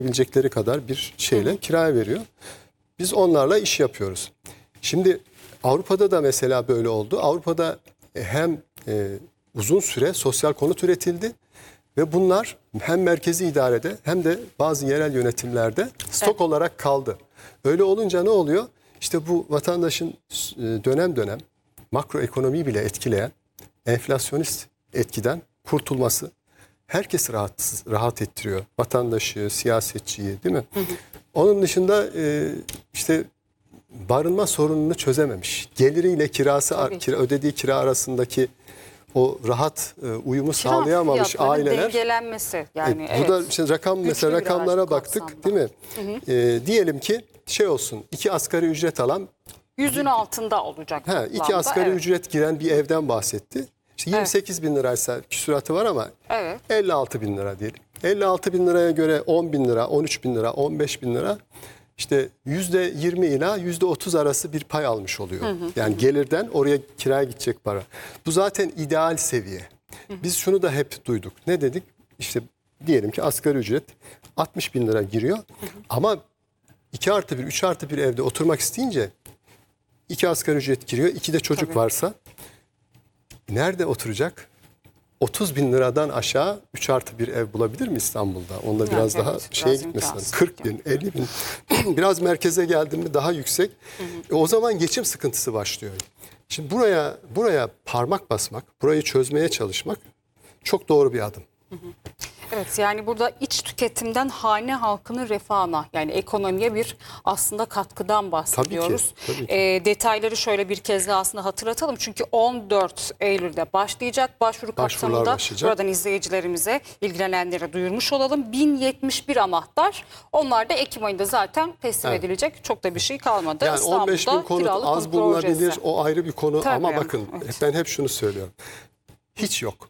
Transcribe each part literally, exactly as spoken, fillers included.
bilecekleri kadar bir şeyle kiraya veriyor. Biz onlarla iş yapıyoruz. Şimdi Avrupa'da da mesela böyle oldu. Avrupa'da hem e, uzun süre sosyal konut üretildi ve bunlar hem merkezi idarede hem de bazı yerel yönetimlerde stok evet. olarak kaldı. Öyle olunca ne oluyor? İşte bu vatandaşın dönem dönem makroekonomiyi bile etkileyen enflasyonist etkiden kurtulması herkesi rahat, rahat ettiriyor. Vatandaşı, siyasetçiyi, değil mi? Hı hı. Onun dışında e, işte barınma sorununu çözememiş. Geliriyle kirası kira, ödediği kira arasındaki o rahat e, uyumu kira sağlayamamış aileler. Dengelenmesi yani. E, burada evet. işte rakam mesela rakamlara baktık, kapsamda. Değil mi? Hı hı. E, diyelim ki şey olsun, iki asgari ücret alan yüzün altında olacak. He, iki asgari evet. ücret giren bir evden bahsetti. İşte yirmi sekiz evet. bin liraysa küsuratı var ama evet. elli altı bin lira diyelim. elli altı bin liraya göre on bin lira, on üç bin lira, on beş bin lira işte yüzde yirmi ila yüzde otuz arası bir pay almış oluyor. Hı hı, yani hı. gelirden oraya kiraya gidecek para. Bu zaten ideal seviye. Hı hı. Biz şunu da hep duyduk. Ne dedik? İşte diyelim ki asgari ücret altmış bin lira giriyor. Hı hı. Ama iki artı bir, üç artı bir evde oturmak isteyince iki asgari ücret giriyor. iki de çocuk Tabii. varsa nerede oturacak? otuz bin liradan aşağı üç artı bir ev bulabilir mi İstanbul'da? Onda yani biraz evet, daha şeye gitmesin. kırk bin, elli bin. Biraz merkeze geldi mi daha yüksek. Hı hı. E o zaman geçim sıkıntısı başlıyor. Şimdi buraya buraya parmak basmak, burayı çözmeye çalışmak çok doğru bir adım. Hı hı. Evet, yani burada iç tüketimden hane halkının refahına, yani ekonomiye bir aslında katkıdan bahsediyoruz. Tabii ki, tabii ki. E, detayları şöyle bir kez daha aslında hatırlatalım. Çünkü on dört Eylül'de başlayacak başvuru kapsamında buradan izleyicilerimize, ilgilenenlere duyurmuş olalım. bin yetmiş bir anahtar. Onlar da Ekim ayında zaten teslim evet. edilecek. Çok da bir şey kalmadı. Yani on beş bin konut az bulunabilir, o ayrı bir konu. Tabii ama yani. bakın evet. ben hep şunu söylüyorum. Hiç yok.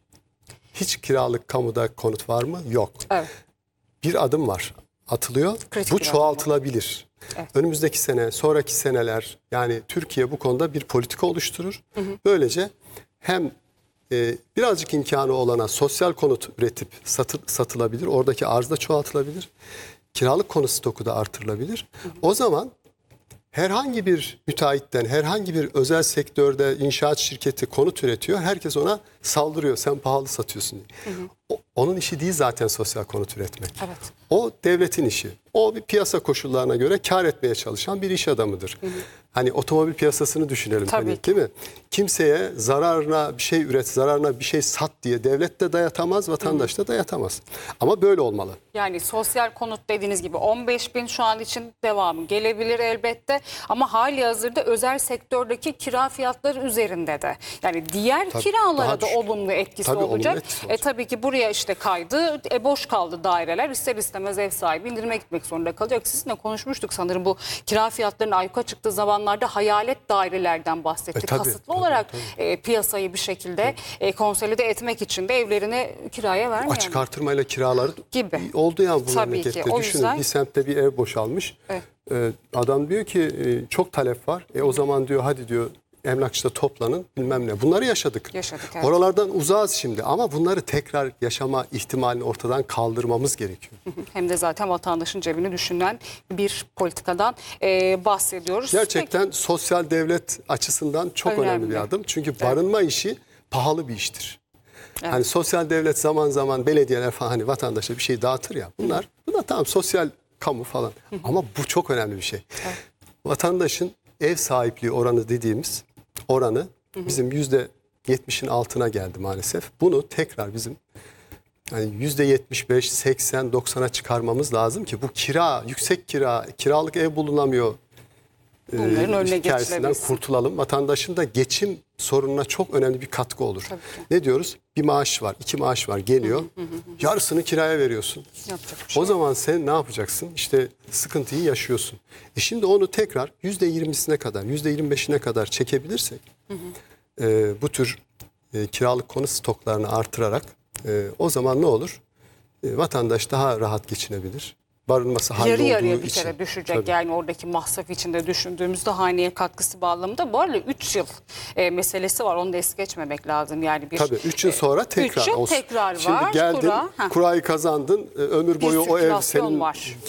Hiç kiralık kamuda konut var mı? Yok. Evet. Bir adım var. Atılıyor. Kritik bu çoğaltılabilir. Evet. Önümüzdeki sene, sonraki seneler yani Türkiye bu konuda bir politika oluşturur. Hı hı. Böylece hem e, birazcık imkanı olana sosyal konut üretip satı, satılabilir. Oradaki arz da çoğaltılabilir. Kiralık konut stoku da artırılabilir. Hı hı. O zaman herhangi bir müteahhitten, herhangi bir özel sektörde inşaat şirketi konut üretiyor. Herkes ona saldırıyor. Sen pahalı satıyorsun diye. Hı hı. O, onun işi değil zaten sosyal konut üretmek. Evet. O devletin işi. O bir piyasa koşullarına göre kar etmeye çalışan bir iş adamıdır. Hı hı. Hani otomobil piyasasını düşünelim. Tabii hani, değil mi? Kimseye zararına bir şey üret, zararına bir şey sat diye devlet de dayatamaz, vatandaş da dayatamaz. Ama böyle olmalı. Yani sosyal konut dediğiniz gibi on beş bin şu an için devamı gelebilir elbette. Ama hali hazırda özel sektördeki kira fiyatları üzerinde de. Yani diğer tabii, kiralara da olumlu etkisi tabii, olacak. Olumlu etkisi olacak. E, tabii ki buraya işte kaydı, e, boş kaldı daireler. İster istemez ev sahibi indirime gitmek zorunda kalacak. Sizinle konuşmuştuk sanırım bu kira fiyatlarının ayyuka çıktığı zamanlarda hayalet dairelerden bahsettik. E, tabii, Kasıtlı tabii, olarak tabii. E, piyasayı bir şekilde e, konsolide etmek için de evlerini kiraya vermeyen. Açık artırmayla kiraları gibi. Oldu yani bu tabii memlekette. Ki. Düşünün yüzden... bir semtte bir ev boşalmış. Evet. Ee, adam diyor ki e, çok talep var. E, o zaman diyor hadi diyor emlakçıda toplanın bilmem ne. Bunları yaşadık. Yaşadık evet. Oralardan uzağız şimdi ama bunları tekrar yaşama ihtimalini ortadan kaldırmamız gerekiyor. Hem de zaten vatandaşın cebini düşünen bir politikadan e, bahsediyoruz. Gerçekten Peki. sosyal devlet açısından çok önemli, önemli bir adım. Çünkü barınma evet. işi pahalı bir iştir. Evet. Hani sosyal devlet zaman zaman belediyeler falan hani vatandaşa bir şey dağıtır ya. Bunlar, bunlar tamam sosyal kamu falan. Hı hı. Ama bu çok önemli bir şey. Evet. Vatandaşın ev sahipliği oranı dediğimiz oranı hı hı. bizim yüzde yetmişin altına geldi maalesef. Bunu tekrar bizim yani yüzde yetmiş beş, seksen, doksana çıkarmamız lazım ki bu kira, yüksek kira, kiralık ev bulunamıyor. Bunların önüne hikayesinden kurtulalım. Vatandaşın da geçim sorununa çok önemli bir katkı olur. Ne diyoruz? Bir maaş var, iki maaş var geliyor. Hı hı hı hı. Yarısını kiraya veriyorsun. Şey. O zaman sen ne yapacaksın? İşte sıkıntıyı yaşıyorsun. E şimdi onu tekrar yüzde yirmisine kadar, yüzde yirmi beşine kadar çekebilirsek hı hı. E, bu tür e, kiralık konut stoklarını artırarak e, o zaman ne olur? E, vatandaş daha rahat geçinebilir. Barınması yarı yarıya bir için. kere düşecek. Tabii. Yani oradaki masraf içinde düşündüğümüzde haneye katkısı bağlamında. Bu arada üç yıl e, meselesi var. Onu da es geçmemek lazım. Yani bir Tabii üç yıl sonra tekrar üç yıl olsun. tekrar Şimdi var. geldin, kura, kurayı kazandın. Ömür boyu o ev senin var.